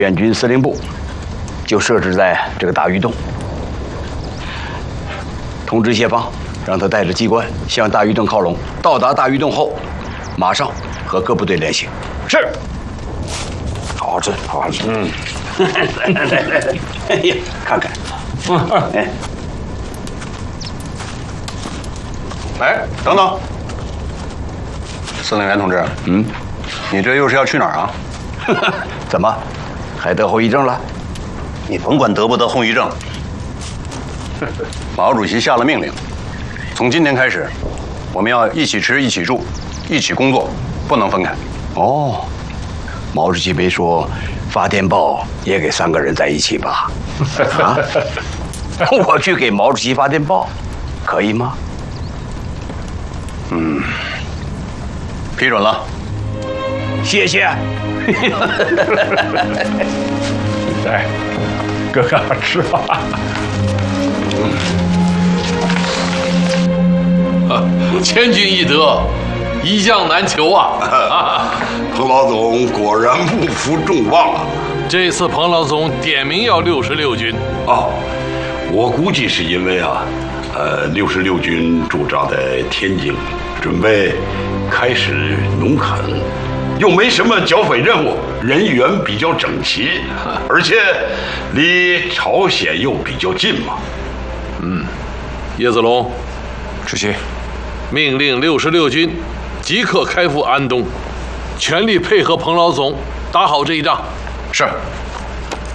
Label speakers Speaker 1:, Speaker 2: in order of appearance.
Speaker 1: 边军司令部就设置在这个大峪洞。通知谢芳，让他带着机关向大峪洞靠拢。到达大峪洞后，马上和各部队联系。
Speaker 2: 是。
Speaker 1: 好好吃，好好吃。来，哎呀，看看。哎。
Speaker 3: 哎，等等，司令员同志，你这又是要去哪儿啊？
Speaker 1: 怎么，还得后遗症了？
Speaker 3: 你甭管得不得后遗症，毛主席下了命令，从今天开始，我们要一起吃、一起住、一起工作，不能分开。
Speaker 1: 哦，毛主席没说发电报也给3个人在一起吧？啊，我去给毛主席发电报，可以吗？
Speaker 3: 批准了。
Speaker 1: 谢谢。
Speaker 2: 来，哥哥吃吧。
Speaker 4: 千军易得，一将难求啊！
Speaker 5: 彭老总果然不负众望啊！
Speaker 4: 这次彭老总点名要66军
Speaker 5: 哦，我估计是因为66军驻扎在天津，准备开始农垦，又没什么剿匪任务，人员比较整齐，而且离朝鲜又比较近嘛。
Speaker 4: 叶子龙，
Speaker 3: 主席，
Speaker 4: 命令66军即刻开赴安东，全力配合彭老总打好这一仗。
Speaker 3: 是。